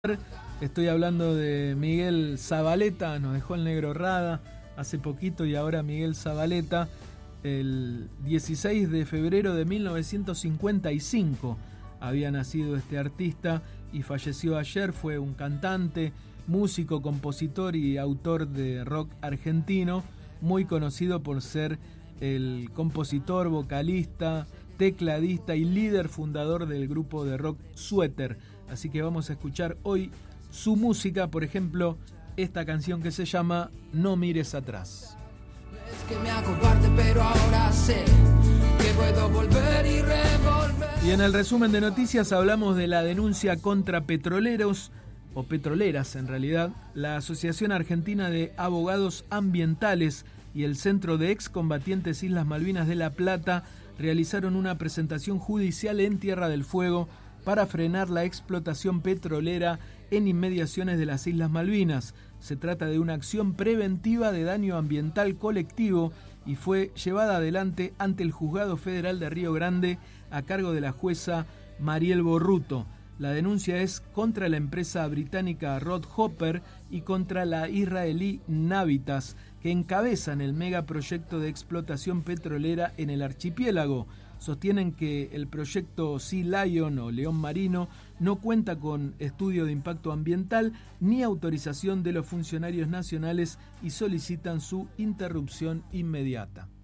Estoy hablando de Miguel Zavaleta, nos dejó el Negro Rada hace poquito y ahora Miguel Zavaleta, el 16 de febrero de 1955 había nacido este artista y falleció ayer. Fue un cantante, músico, compositor y autor de rock argentino, muy conocido por ser el compositor, vocalista, tecladista y líder fundador del grupo de rock Suéter. Así que vamos a escuchar hoy su música, por ejemplo, esta canción que se llama No mires atrás. Es que me acobarde, pero ahora sé que puedo volver y revolver. Y en el resumen de noticias hablamos de la denuncia contra petroleros, o petroleras en realidad. La Asociación Argentina de Abogados Ambientales y el Centro de Excombatientes Islas Malvinas de La Plata realizaron una presentación judicial en Tierra del Fuego para frenar la explotación petrolera en inmediaciones de las Islas Malvinas. Se trata de una acción preventiva de daño ambiental colectivo y fue llevada adelante ante el Juzgado Federal de Río Grande a cargo de la jueza Mariel Borruto. La denuncia es contra la empresa británica Rod Hopper y contra la israelí Navitas, que encabezan el megaproyecto de explotación petrolera en el archipiélago. Sostienen que el proyecto Sea Lion o León Marino no cuenta con estudio de impacto ambiental ni autorización de los funcionarios nacionales y solicitan su interrupción inmediata.